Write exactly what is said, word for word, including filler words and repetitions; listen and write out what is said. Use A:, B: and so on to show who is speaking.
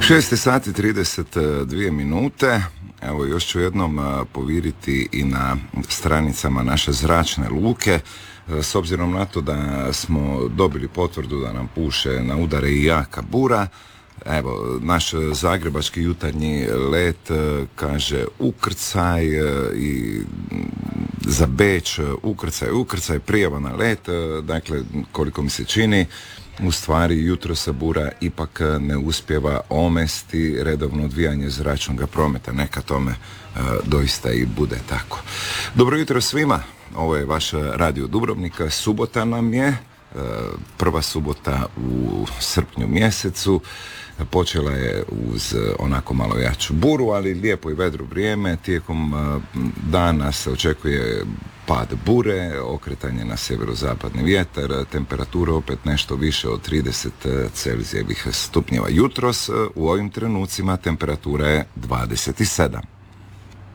A: šest sati trideset dvije minute. Evo, još ću jednom poviriti i na stranicama naše zračne luke. S obzirom na to da smo dobili potvrdu da nam puše na udare i jaka bura, evo, naš zagrebački jutarnji let kaže ukrcaj i za Beč ukrcaj, ukrcaj, prijava na let. Dakle, koliko mi se čini, u stvari jutro sa bura ipak ne uspijeva omesti redovno odvijanje zračnog prometa. Neka tome e, doista i bude tako. Dobro jutro svima, ovo je vaš Radio Dubrovnika, subota nam je, e, prva subota u srpnju mjesecu. Počela je uz onako malo jaču buru, ali lijepo i vedro vrijeme. Tijekom dana se očekuje pad bure, okretanje na sjeverozapadni vjetar, temperatura opet nešto više od trideset celzijevih stupnjeva. Jutros u ovim trenucima temperatura je dvadeset sedam.